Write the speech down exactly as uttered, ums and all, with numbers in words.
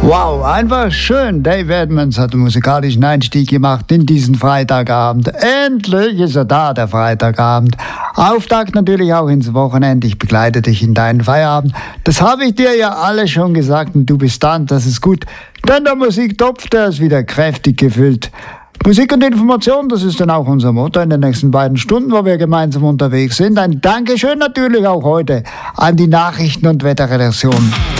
Wow, einfach schön. Dave Edmunds hat einen musikalischen Einstieg gemacht in diesen Freitagabend. Endlich ist er da, der Freitagabend. Auftakt natürlich auch ins Wochenende. Ich begleite dich in deinen Feierabend. Das habe ich dir ja alle schon gesagt und du bist dann, das ist gut. Denn der Musiktopf, der ist wieder kräftig gefüllt. Musik und Information, das ist dann auch unser Motto in den nächsten beiden Stunden, wo wir gemeinsam unterwegs sind. Ein Dankeschön natürlich auch heute an die Nachrichten- und Wetterredaktion.